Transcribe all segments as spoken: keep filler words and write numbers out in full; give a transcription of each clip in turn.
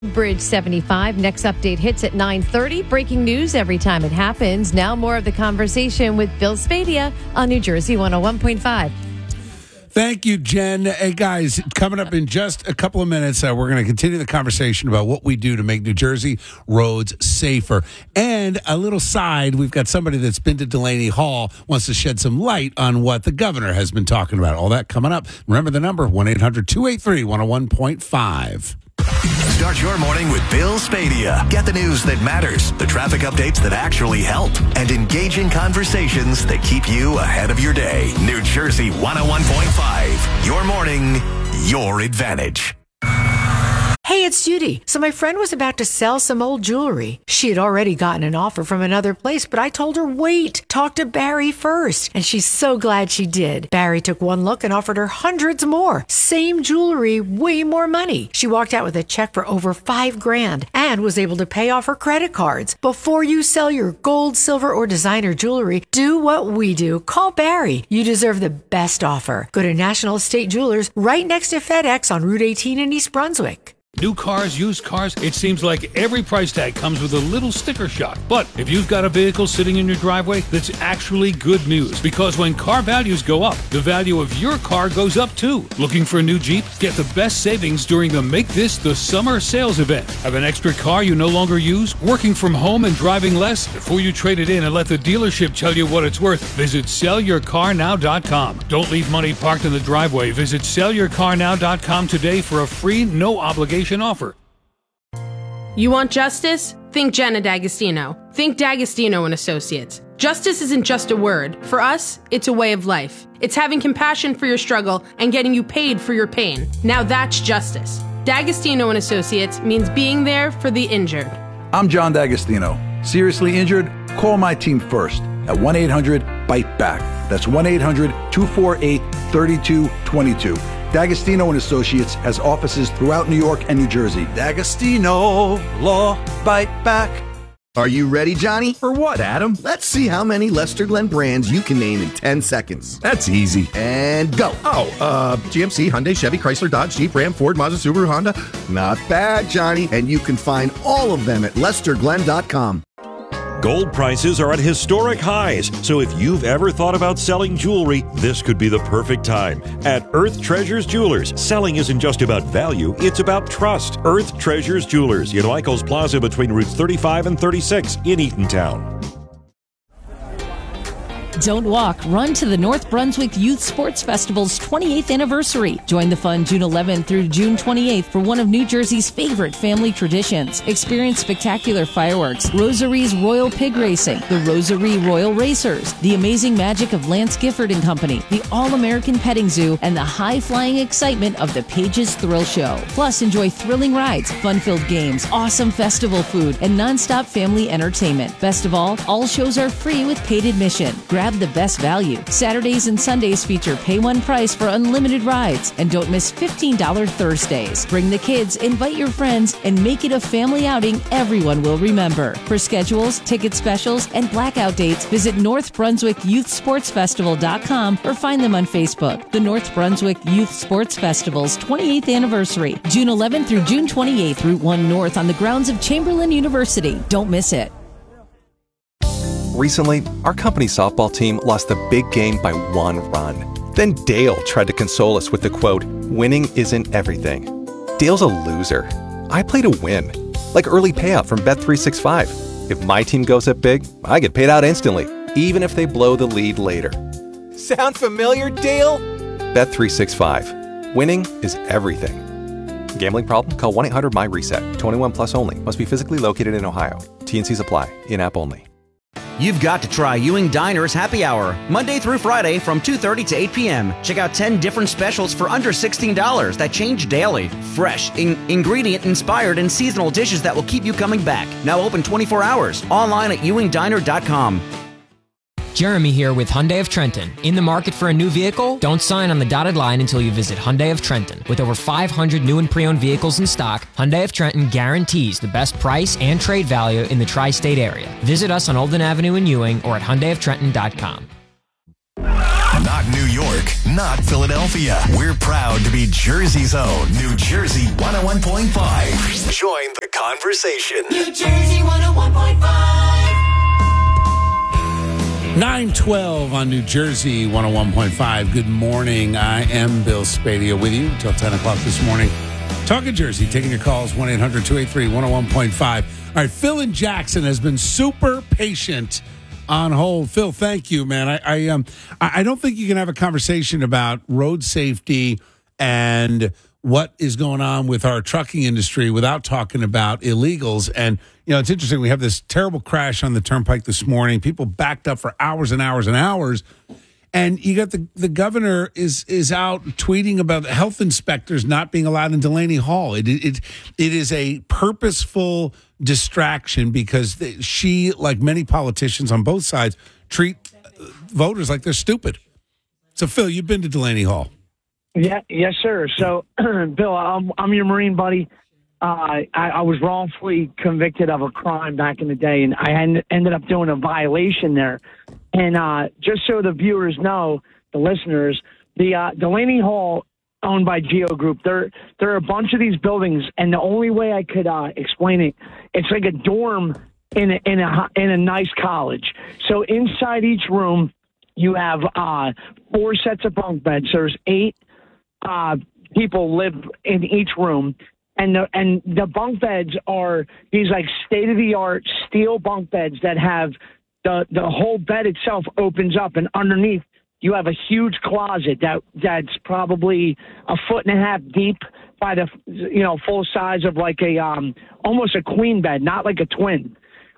Bridge seventy-five. Next update hits at nine thirty. Breaking news every time it happens. Now more of the conversation with Bill Spadea on New Jersey one oh one point five. Thank you, Jen. Hey, guys, coming up in just a couple of minutes, uh, we're going to continue the conversation about what we do to make New Jersey roads safer. And a little side, we've got somebody that's been to Delaney Hall, wants to shed some light on what the governor has been talking about. All that coming up. Remember the number, one eight hundred two eight three one oh one point five. Start your morning with Bill Spadea. Get the news that matters, the traffic updates that actually help, and engaging conversations that keep you ahead of your day. New Jersey one oh one point five. Your morning, your advantage. Hey, it's Judy. So my friend was about to sell some old jewelry. She had already gotten an offer from another place, but I told her, wait, talk to Barry first. And she's so glad she did. Barry took one look and offered her hundreds more. Same jewelry, way more money. She walked out with a check for over five grand and was able to pay off her credit cards. Before you sell your gold, silver, or designer jewelry, do what we do. Call Barry. You deserve the best offer. Go to National Estate Jewelers right next to FedEx on Route eighteen in East Brunswick. New cars, used cars, it seems like every price tag comes with a little sticker shock. But if you've got a vehicle sitting in your driveway, that's actually good news. Because when car values go up, the value of your car goes up too. Looking for a new Jeep? Get the best savings during the Make This the Summer sales event. Have an extra car you no longer use? Working from home and driving less? Before you trade it in and let the dealership tell you what it's worth, visit sell your car now dot com. Don't leave money parked in the driveway. Visit sell your car now dot com today for a free, no obligation offer. You want justice? Think Jenna D'Agostino. Think D'Agostino and Associates. Justice isn't just a word. For us, it's a way of life. It's having compassion for your struggle and getting you paid for your pain. Now that's justice. D'Agostino and Associates means being there for the injured. I'm John D'Agostino. Seriously injured? Call my team first at one eight hundred bite back. That's one eight hundred two four eight three two two two. D'Agostino and Associates has offices throughout New York and New Jersey. D'Agostino Law Bite Back. Are you ready, Johnny? For what, Adam? Let's see how many Lester Glenn brands you can name in ten seconds. That's easy. And go. Oh, uh, G M C, Hyundai, Chevy, Chrysler, Dodge, Jeep, Ram, Ford, Mazda, Subaru, Honda. Not bad, Johnny. And you can find all of them at lester glenn dot com. Gold prices are at historic highs, so if you've ever thought about selling jewelry, this could be the perfect time. At Earth Treasures Jewelers, selling isn't just about value, it's about trust. Earth Treasures Jewelers in Lycos Plaza between routes thirty-five and thirty-six in Eatontown. Don't walk, run to the North Brunswick Youth Sports Festival's twenty-eighth anniversary. Join the fun June eleventh through June twenty-eighth for one of New Jersey's favorite family traditions. Experience spectacular fireworks, Rosary's Royal Pig Racing, the Rosary Royal Racers, the amazing magic of Lance Gifford and Company, the All-American Petting Zoo, and the high-flying excitement of the Pages Thrill Show. Plus, enjoy thrilling rides, fun-filled games, awesome festival food, and non-stop family entertainment. Best of all, all shows are free with paid admission. Grab the best value. Saturdays and Sundays feature pay one price for unlimited rides. And don't miss fifteen dollars Thursdays. Bring the kids, invite your friends, and make it a family outing everyone will remember. For schedules, ticket specials, and blackout dates, visit north brunswick youth sports festival dot com or find them on Facebook. The North Brunswick Youth Sports Festival's twenty-eighth anniversary, June eleventh through June twenty-eighth, Route one North on the grounds of Chamberlain University. Don't miss it. Recently, our company's softball team lost the big game by one run. Then Dale tried to console us with the quote, "Winning isn't everything." Dale's a loser. I play to win. Like early payout from Bet three sixty-five. If my team goes up big, I get paid out instantly, even if they blow the lead later. Sound familiar, Dale? Bet three sixty-five. Winning is everything. Gambling problem? Call one eight hundred my reset. twenty-one plus only. Must be physically located in Ohio. T and Cs apply. In-app only. You've got to try Ewing Diner's Happy Hour, Monday through Friday from two thirty to eight p.m. Check out ten different specials for under sixteen dollars that change daily. Fresh, in- ingredient-inspired, and seasonal dishes that will keep you coming back. Now open twenty-four hours. Online at ewing diner dot com. Jeremy here with Hyundai of Trenton. In the market for a new vehicle? Don't sign on the dotted line until you visit Hyundai of Trenton. With over five hundred new and pre-owned vehicles in stock, Hyundai of Trenton guarantees the best price and trade value in the tri-state area. Visit us on Olden Avenue in Ewing or at hyundai of trenton dot com. Knock Not New York, not Philadelphia. We're proud to be Jersey's own New Jersey one oh one point five. Join the conversation. New Jersey one oh one point five. nine twelve on New Jersey one oh one point five. Good morning. I am Bill Spadia with you until ten o'clock this morning. Talking Jersey, taking your calls, one eight hundred two eight three one oh one point five. All right, Phil in Jackson has been super patient on hold. Phil, thank you, man. I I, um, I don't think you can have a conversation about road safety and what is going on with our trucking industry without talking about illegals. And, you know, it's interesting. We have this terrible crash on the turnpike this morning. People backed up for hours and hours and hours. And you got the, the governor is is out tweeting about health inspectors not being allowed in Delaney Hall. It it it is a purposeful distraction because they, she, like many politicians on both sides, treat voters like they're stupid. So, Phil, you've been to Delaney Hall. Yeah, yes, sir. So, Bill, I'm, I'm your Marine buddy. Uh, I, I was wrongfully convicted of a crime back in the day, and I en- ended up doing a violation there. And uh, just so the viewers know, the listeners, the uh, Delaney Hall, owned by Geo Group, there there are a bunch of these buildings, and the only way I could uh, explain it, it's like a dorm in a, in a in a nice college. So inside each room, you have uh, four sets of bunk beds. There's eight uh, people live in each room. And the, and the bunk beds are these like state-of-the-art steel bunk beds that have the, the whole bed itself opens up, and underneath you have a huge closet that that's probably a foot and a half deep by the, you know, full size of like a um, almost a queen bed, not like a twin.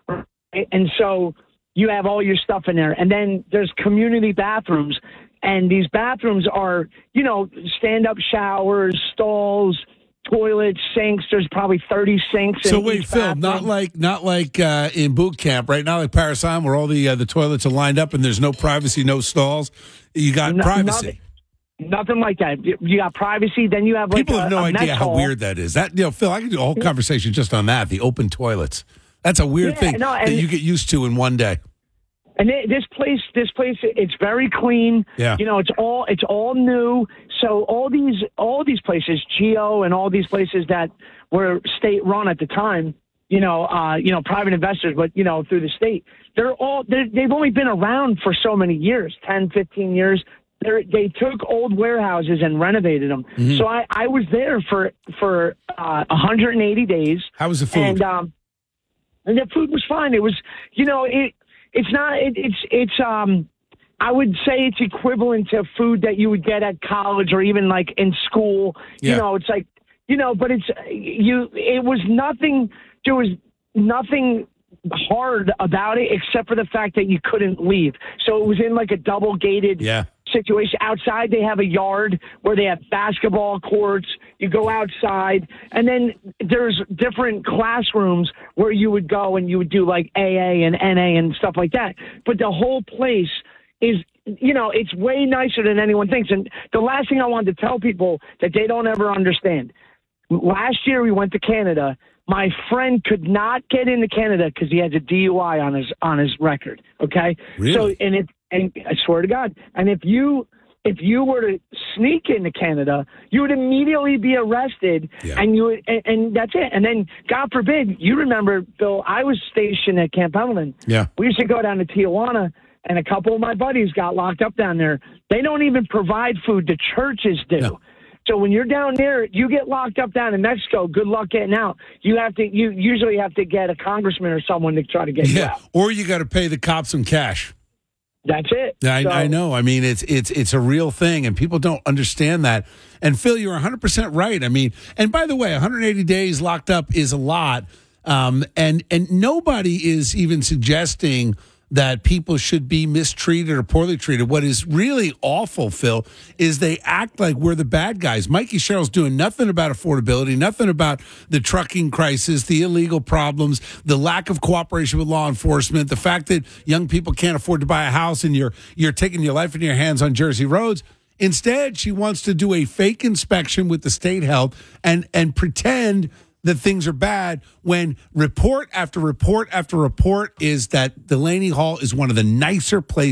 And so you have all your stuff in there. And then there's community bathrooms, and these bathrooms are, you know, stand-up showers, stalls, toilets, sinks. There's probably thirty sinks. So in wait, each Phil, bathroom. not like not like uh, in boot camp, right? Not like Paris Island, where all the uh, the toilets are lined up and there's no privacy, no stalls. You got No- privacy. Nothing, nothing like that. You- You got privacy. Then you have like People a, have no a idea mess how hall. weird that is. That you know, Phil, I could do a whole conversation just on that. The open toilets. That's a weird Yeah, thing no, that and- you get used to in one day. And it, this place, this place, it's very clean. Yeah. You know, it's all it's all new. So all these all these places, Geo and all these places that were state run at the time, you know, uh, you know, private investors, but you know, through the state, they're all they're, they've only been around for so many years, ten, fifteen years. They're, they took old warehouses and renovated them. Mhm. So I, I was there for for uh, one hundred eighty days. How was the food? And um, and the food was fine. It was, you know, it. It's not. It, it's. It's. Um. I would say it's equivalent to food that you would get at college or even like in school. Yeah. You know, it's like, you know, but it's you. It was nothing. There was nothing hard about it except for the fact that you couldn't leave. So it was in like a double gated. Yeah. Situation. Outside, they have a yard where they have basketball courts. You go outside, and then there's different classrooms where you would go and you would do like A A and N A and stuff like that. But the whole place is, you know, it's way nicer than anyone thinks. And the last thing I wanted to tell people that they don't ever understand. Last year we went to Canada. My friend could not get into Canada because he has a D U I on his on his record. Okay, Really? so and it and I swear to God, and if you if you were to sneak into Canada, you would immediately be arrested, Yeah. and you would, and, and that's it. And then God forbid, you remember, Bill, I was stationed at Camp Pendleton. Yeah. We used to go down to Tijuana, and a couple of my buddies got locked up down there. They don't even provide food; the churches do. No. So when you're down there, you get locked up down in Mexico. Good luck getting out. You have to. You usually have to get a congressman or someone to try to get you Yeah. out. Or you got to pay the cops some cash. That's it. I, So- I know. I mean, it's it's it's a real thing, and people don't understand that. And Phil, you're one hundred percent right. I mean, and by the way, one hundred eighty days locked up is a lot, um, and and nobody is even suggesting that people should be mistreated or poorly treated. What is really awful, Phil, is they act like we're the bad guys. Mikey Sherrill's doing nothing about affordability, nothing about the trucking crisis, the illegal problems, the lack of cooperation with law enforcement, the fact that young people can't afford to buy a house and you're you're taking your life in your hands on Jersey roads. Instead, she wants to do a fake inspection with the state health and and pretend that things are bad when report after report after report is that Delaney Hall is one of the nicer places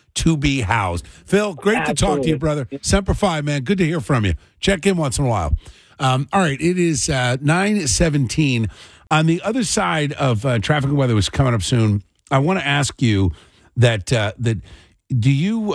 to be housed. Phil, great Absolutely. to talk to you, brother. Semper Fi, man. Good to hear from you. Check in once in a while. Um, all right, it is uh, nine seventeen. On the other side of uh, traffic and weather, which is coming up soon, I want to ask you that, uh, that do you...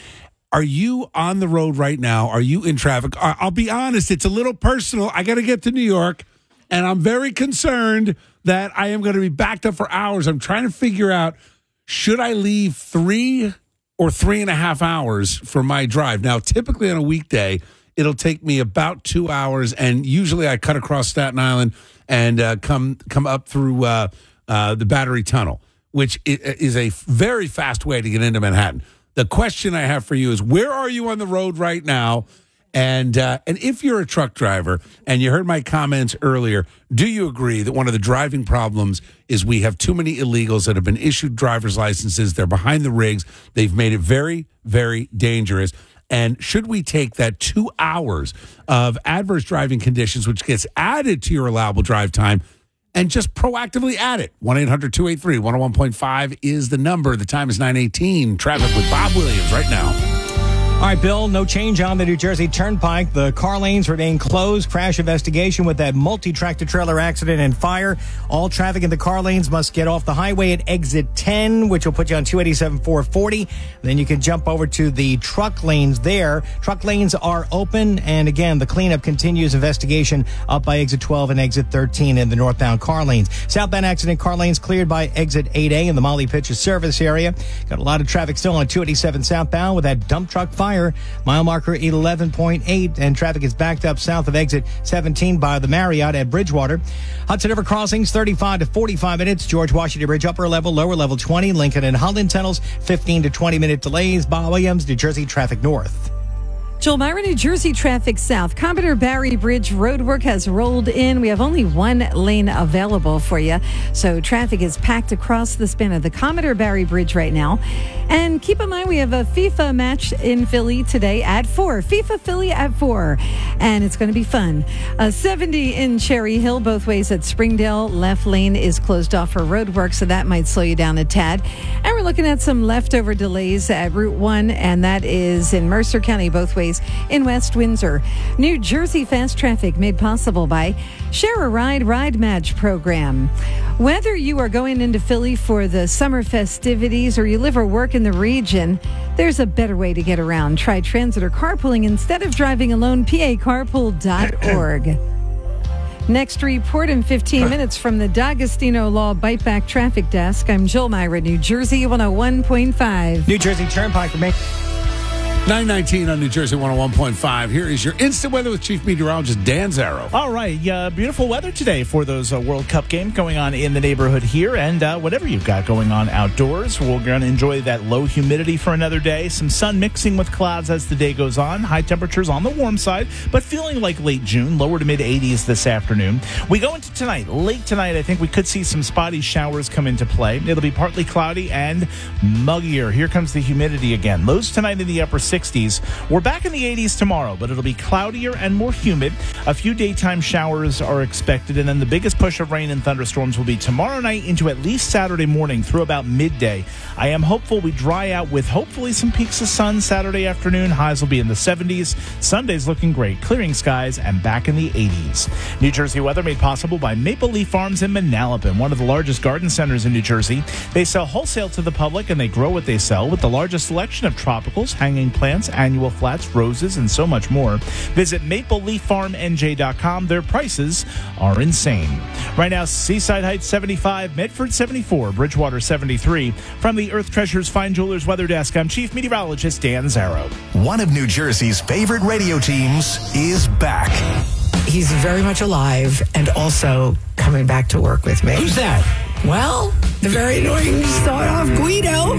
Are you on the road right now? Are you in traffic? I'll be honest, it's a little personal. I got to get to New York, and I'm very concerned that I am going to be backed up for hours. I'm trying to figure out, should I leave three or three and a half hours for my drive? Now, typically on a weekday, it'll take me about two hours, and usually I cut across Staten Island and uh, come come up through uh, uh, the Battery Tunnel, which is a very fast way to get into Manhattan. The question I have for you is, where are you on the road right now? And uh, and if you're a truck driver, and you heard my comments earlier, do you agree that one of the driving problems is we have too many illegals that have been issued driver's licenses? They're behind the rigs. They've made it very, very dangerous. And should we take that two hours of adverse driving conditions, which gets added to your allowable drive time, and just proactively add it? one eight hundred two eight three one oh one point five is the number. The time is nine eighteen. Traffic with Bob Williams right now. All right, Bill, no change on the New Jersey Turnpike. The car lanes remain closed. Crash investigation with that multi-tractor trailer accident and fire. All traffic in the car lanes must get off the highway at exit ten, which will put you on two eighty-seven four forty. Then you can jump over to the truck lanes there. Truck lanes are open. And again, the cleanup continues. Investigation up by exit twelve and exit thirteen in the northbound car lanes. Southbound accident car lanes cleared by exit eight A in the Molly Pitcher service area. Got a lot of traffic still on two eighty-seven southbound with that dump truck fire. Mile marker eleven point eight, and traffic is backed up south of exit seventeen by the Marriott at Bridgewater. Hudson River crossings thirty-five to forty-five minutes. George Washington Bridge upper level, lower level twenty. Lincoln and Holland tunnels fifteen to twenty minute delays. Bob Williams, New Jersey traffic north. Joel Myra, New Jersey traffic south. Commodore Barry Bridge roadwork has rolled in. We have only one lane available for you. So traffic is packed across the span of the Commodore Barry Bridge right now. And keep in mind, we have a FIFA match in Philly today at four. FIFA Philly at four. And it's going to be fun. Uh, seventy in Cherry Hill, both ways at Springdale. Left lane is closed off for roadwork, so that might slow you down a tad. And we're looking at some leftover delays at Route one, and that is in Mercer County, both ways in West Windsor. New Jersey fast traffic made possible by Share a Ride Ride Match program. Whether you are going into Philly for the summer festivities or you live or work in the region, there's a better way to get around. Try transit or carpooling instead of driving alone. P A carpool dot org. Next report in fifteen minutes from the D'Agostino Law Bite Back Traffic Desk. I'm Jill Myra, New Jersey one oh one point five. New Jersey Turnpike remains nine nineteen on New Jersey one oh one point five. Here is your instant weather with Chief Meteorologist Dan Zarrow. All right. Uh, beautiful weather today for those uh, World Cup games going on in the neighborhood here. And uh, whatever you've got going on outdoors, we're going to enjoy that low humidity for another day. Some sun mixing with clouds as the day goes on. High temperatures on the warm side, but feeling like late June, lower to mid eighties this afternoon. We go into tonight. Late tonight, I think we could see some spotty showers come into play. It'll be partly cloudy and muggier. Here comes the humidity again. Lows tonight in the upper sixties. We're back in the eighties tomorrow, but it'll be cloudier and more humid. A few daytime showers are expected, and then the biggest push of rain and thunderstorms will be tomorrow night into at least Saturday morning through about midday. I am hopeful we dry out with hopefully some peaks of sun Saturday afternoon. Highs will be in the seventies. Sunday's looking great. Clearing skies and back in the eighties. New Jersey weather made possible by Maple Leaf Farms in Manalapan, one of the largest garden centers in New Jersey. They sell wholesale to the public, and they grow what they sell with the largest selection of tropicals, hanging plants, annual flats, roses, and so much more. Visit maple leaf farm n j dot com. Their prices are insane. Right now, Seaside Heights seventy-five, Medford seventy-four, Bridgewater seventy-three. From the Earth Treasures Fine Jewelers Weather Desk, I'm Chief Meteorologist Dan Zarrow. One of New Jersey's favorite radio teams is back. He's very much alive and also coming back to work with me. Who's that? Well, the very annoying start off Guido.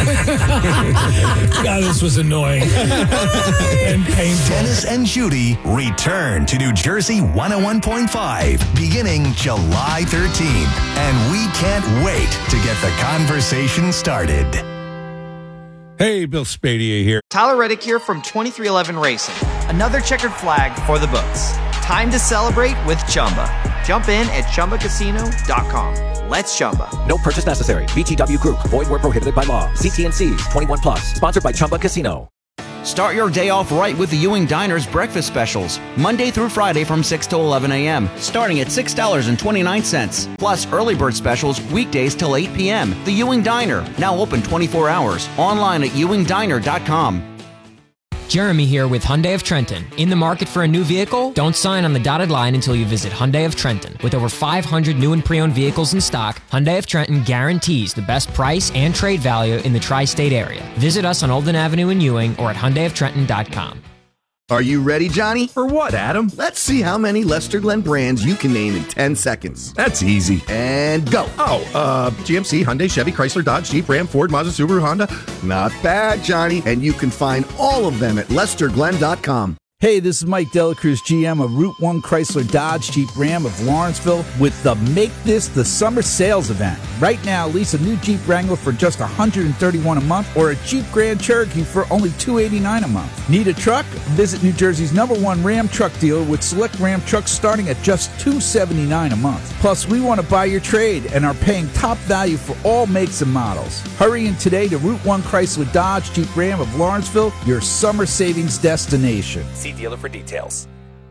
God, this was annoying and painful. Dennis and Judy return to New Jersey one oh one point five beginning July thirteenth. And we can't wait to get the conversation started. Hey, Bill Spadia here. Tyler Reddick here from twenty-three eleven Racing. Another checkered flag for the books. Time to celebrate with Chumba. Jump in at chumba casino dot com. Let's Chumba. No purchase necessary. V G W Group. Void where prohibited by law. See T and C's. twenty-one plus. Sponsored by Chumba Casino. Start your day off right with the Ewing Diner's breakfast specials. Monday through Friday from six to eleven a.m. Starting at six dollars and twenty-nine cents. Plus early bird specials weekdays till eight p.m. The Ewing Diner. Now open twenty-four hours. Online at ewing diner dot com. Jeremy here with Hyundai of Trenton. In the market for a new vehicle? Don't sign on the dotted line until you visit Hyundai of Trenton. With over five hundred new and pre-owned vehicles in stock, Hyundai of Trenton guarantees the best price and trade value in the tri-state area. Visit us on Olden Avenue in Ewing or at hyundai of trenton dot com. Are you ready, Johnny? For what, Adam? Let's see how many Lester Glenn brands you can name in ten seconds. That's easy. And go. Oh, uh, G M C, Hyundai, Chevy, Chrysler, Dodge, Jeep, Ram, Ford, Mazda, Subaru, Honda. Not bad, Johnny. And you can find all of them at lester glenn dot com. Hey, this is Mike Delacruz, G M of Route one Chrysler Dodge Jeep Ram of Lawrenceville with the Make This the Summer Sales event. Right now, lease a new Jeep Wrangler for just one hundred thirty-one dollars a month or a Jeep Grand Cherokee for only two hundred eighty-nine dollars a month. Need a truck? Visit New Jersey's number one Ram truck dealer with select Ram trucks starting at just two hundred seventy-nine dollars a month. Plus, we want to buy your trade and are paying top value for all makes and models. Hurry in today to Route one Chrysler Dodge Jeep Ram of Lawrenceville, your summer savings destination. See dealer for details.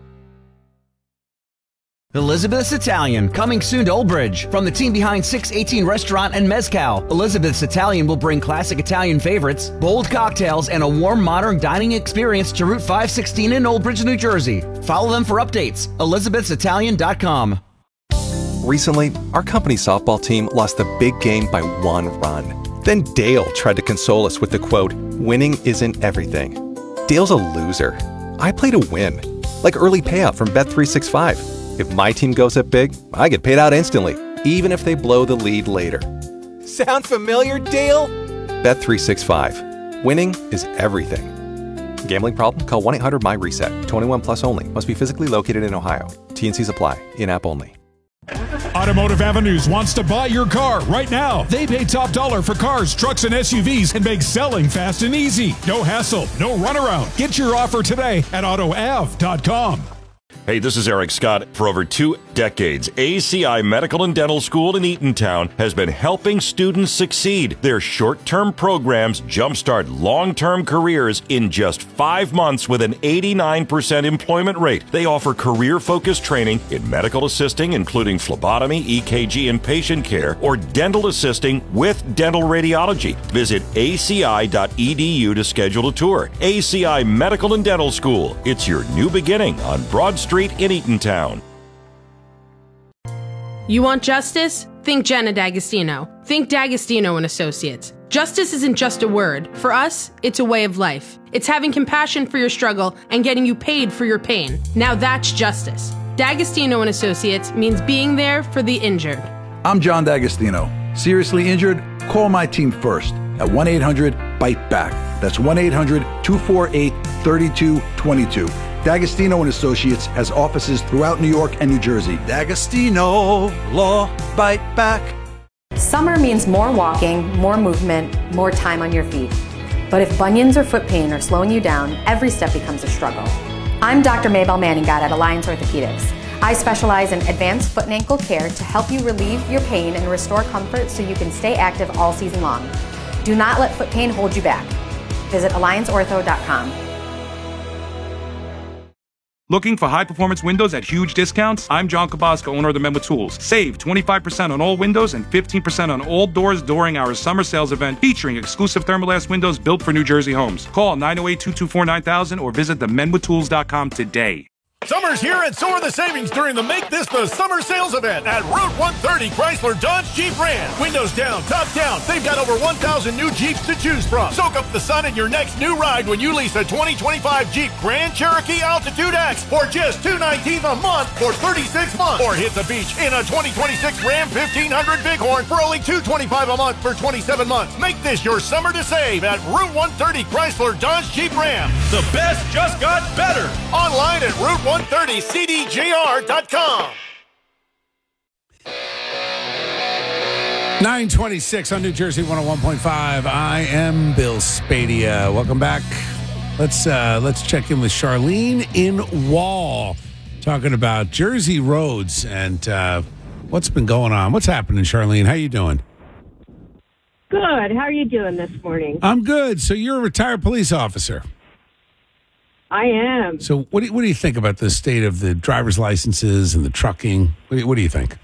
Elizabeth's Italian, coming soon to Old Bridge. From the team behind six eighteen Restaurant and Mezcal, Elizabeth's Italian will bring classic Italian favorites, bold cocktails, and a warm, modern dining experience to Route five sixteen in Old Bridge, New Jersey. Follow them for updates. elizabeths italian dot com. Recently, our company softball team lost the big game by one run. Then Dale tried to console us with the quote, "Winning isn't everything." Dale's a loser. I play to win, like early payout from Bet three sixty-five. If my team goes up big, I get paid out instantly, even if they blow the lead later. Sound familiar, Dale? Bet three sixty-five. Winning is everything. Gambling problem? Call one eight hundred M Y reset. twenty-one plus only. Must be physically located in Ohio. T and Cs apply. In-app only. Automotive Avenues wants to buy your car right now. They pay top dollar for cars, trucks, and S U Vs and make selling fast and easy. No hassle, no runaround. Get your offer today at auto av dot com. Hey, this is Eric Scott. For over two decades, A C I Medical and Dental School in Eatontown has been helping students succeed. Their short-term programs jumpstart long-term careers in just five months with an eighty-nine percent employment rate. They offer career-focused training in medical assisting, including phlebotomy, E K G, and patient care, or dental assisting with dental radiology. Visit A C I dot E D U to schedule a tour. A C I Medical and Dental School. It's your new beginning on Broad Street in Eatontown. You want justice? Think Jenna D'Agostino. Think D'Agostino and Associates. Justice isn't just a word. For us, it's a way of life. It's having compassion for your struggle and getting you paid for your pain. Now that's justice. D'Agostino and Associates means being there for the injured. I'm John D'Agostino. Seriously injured? Call my team first at one eight hundred bite back. That's one eight hundred two four eight three two two two. D'Agostino and Associates has offices throughout New York and New Jersey. D'Agostino Law Bite Back. Summer means more walking, more movement, more time on your feet. But if bunions or foot pain are slowing you down, every step becomes a struggle. I'm Doctor Maybelle Manningat at Alliance Orthopedics. I specialize in advanced foot and ankle care to help you relieve your pain and restore comfort so you can stay active all season long. Do not let foot pain hold you back. Visit alliance ortho dot com. Looking for high-performance windows at huge discounts? I'm John Kabosco, owner of the Menwood Tools. Save twenty-five percent on all windows and fifteen percent on all doors during our summer sales event featuring exclusive Thermalast windows built for New Jersey homes. Call nine oh eight, two two four, nine thousand or visit the menwood tools dot com today. Summer's here and so are the savings during the Make This the Summer Sales event at Route one thirty Chrysler Dodge Jeep Ram. Windows down, top down. They've got over one thousand new Jeeps to choose from. Soak up the sun in your next new ride when you lease a twenty twenty-five Jeep Grand Cherokee Altitude X for just two hundred nineteen dollars a month for thirty-six months. Or hit the beach in a twenty twenty-six Ram fifteen hundred Bighorn for only two hundred twenty-five dollars a month for twenty-seven months. Make this your summer to save at Route one thirty Chrysler Dodge Jeep Ram. The best just got better. Online at Route one thirty C D J R dot com. nine twenty-six on New Jersey one oh one point five. I am Bill Spadia. Welcome back. Let's uh, let's check in with Charlene in Wall. talking about Jersey roads and uh, what's been going on. What's happening, Charlene? How you doing? Good. How are you doing this morning? I'm good. So you're a retired police officer. I am. So what do you, what do you think about the state of the driver's licenses and the trucking? What do you, what do you think?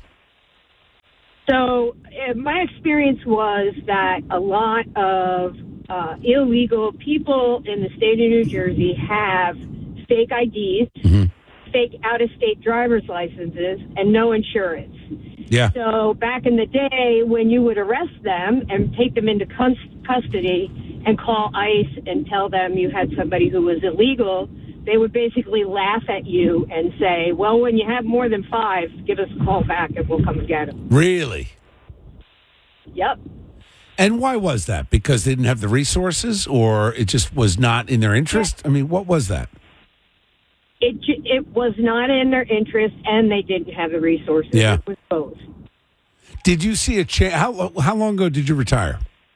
So uh, my experience was that a lot of uh, illegal people in the state of New Jersey have fake I Ds, mm-hmm. fake out-of-state driver's licenses, and no insurance. Yeah. So back in the day, when you would arrest them and take them into cus- custody and call ICE and tell them you had somebody who was illegal, they would basically laugh at you and say, well, when you have more than five, give us a call back and we'll come and get them. Really? Yep. And why was that? Because they didn't have the resources, or it just was not in their interest? I mean, what was that? It it was not in their interest, and they didn't have the resources. Yeah. It was both. Did you see a change? How, how long ago did you retire?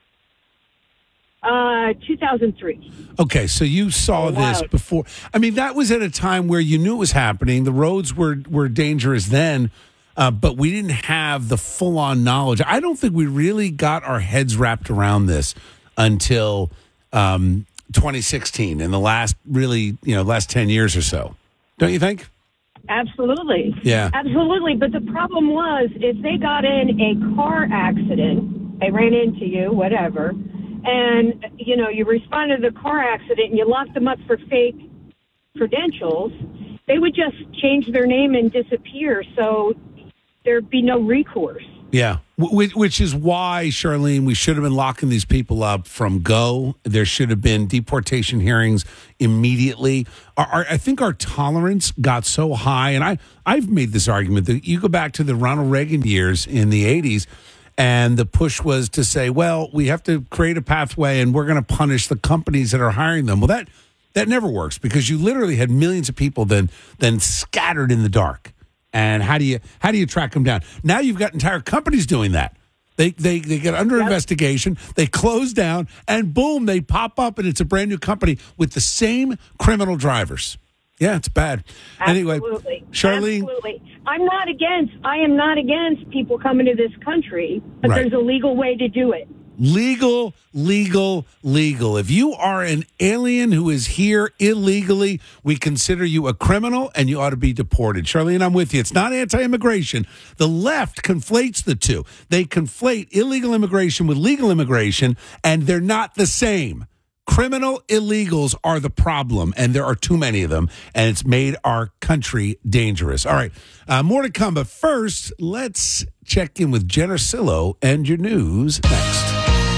Uh, two thousand three. Okay, so you saw Oh, this wow. before. I mean, that was at a time where you knew it was happening. The roads were, were dangerous then, uh, but we didn't have the full-on knowledge. I don't think we really got our heads wrapped around this until um, twenty sixteen, in the last really, you know, last ten years or so. Don't you think? Absolutely. Yeah. Absolutely. But the problem was, if they got in a car accident, they ran into you, whatever, and, you know, you responded to the car accident and you locked them up for fake credentials, they would just change their name and disappear, so there'd be no recourse. Yeah, which, which is why, Charlene, we should have been locking these people up from go. There should have been deportation hearings immediately. Our, our, I think our tolerance got so high, and I, I've made this argument that you go back to the Ronald Reagan years in the eighties, and the push was to say, well, we have to create a pathway, and we're going to punish the companies that are hiring them. Well, that that never works, because you literally had millions of people then then scattered in the dark. And how do you how do you track them down? Now you've got entire companies doing that. They they they get under yep. investigation, they close down, and boom, they pop up, and it's a brand new company with the same criminal drivers. Yeah, it's bad. Absolutely. Anyway, Charlene, Absolutely. I'm not against. I am not against people coming to this country, but Right. there's a legal way to do it. legal, legal, legal. If you are an alien who is here illegally, we consider you a criminal and you ought to be deported. Charlene, I'm with you. It's not anti-immigration. The left conflates the two. They conflate illegal immigration with legal immigration, and they're not the same. Criminal illegals are the problem, and there are too many of them, and it's made our country dangerous. All right, uh, more to come, but first, let's check in with Jen Ursillo and your news next.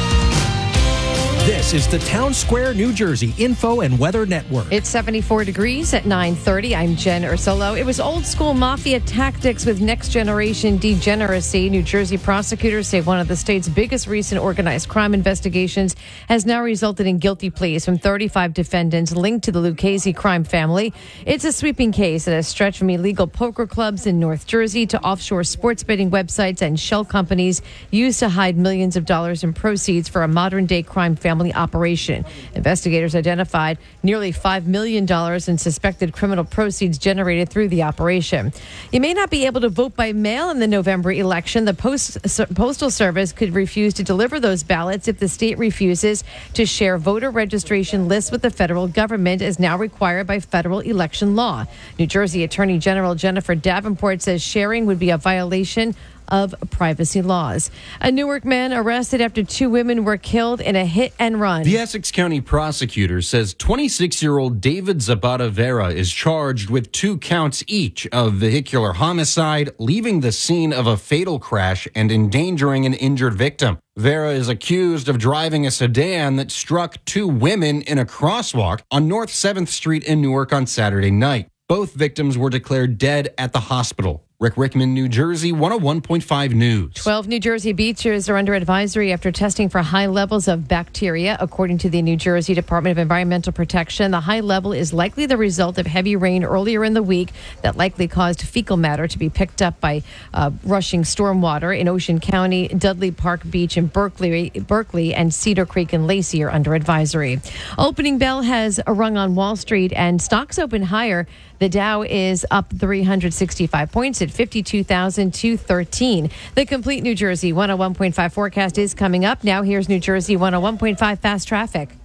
This is the Town Square, New Jersey Info and Weather Network. It's seventy-four degrees at nine thirty. I'm Jen Ursillo. It was old school mafia tactics with next generation degeneracy. New Jersey prosecutors say one of the state's biggest recent organized crime investigations has now resulted in guilty pleas from thirty-five defendants linked to the Lucchese crime family. It's a sweeping case that has stretched from illegal poker clubs in North Jersey to offshore sports betting websites and shell companies used to hide millions of dollars in proceeds for a modern day crime family operation. Investigators identified nearly five million dollars in suspected criminal proceeds generated through the operation. You may not be able to vote by mail in the November election. The Post, Postal Service could refuse to deliver those ballots if the state refuses to share voter registration lists with the federal government, as now required by federal election law. New Jersey Attorney General Jennifer Davenport says sharing would be a violation of privacy laws. A Newark man arrested after two women were killed in a hit and run. The Essex County prosecutor says twenty-six-year-old David Zapata Vera is charged with two counts each of vehicular homicide, leaving the scene of a fatal crash, and endangering an injured victim. Vera is accused of driving a sedan that struck two women in a crosswalk on North seventh Street in Newark on Saturday night. Both victims were declared dead at the hospital. Rick Rickman, New Jersey, one oh one point five News. twelve New Jersey beaches are under advisory after testing for high levels of bacteria. According to the New Jersey Department of Environmental Protection, the high level is likely the result of heavy rain earlier in the week that likely caused fecal matter to be picked up by uh, rushing stormwater in Ocean County. Dudley Park Beach in Berkeley, Berkeley and Cedar Creek and Lacey are under advisory. Opening bell has rung on Wall Street and stocks open higher. The Dow is up three hundred sixty-five points at fifty-two thousand two hundred thirteen. The complete New Jersey one oh one point five forecast is coming up. Now here's New Jersey one oh one point five fast traffic.